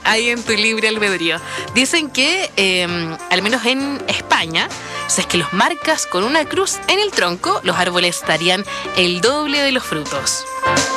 ahí en tu libre albedrío. Dicen que, al menos en España, si es que los marcas con una cruz en el tronco, los árboles darían el doble de los frutos.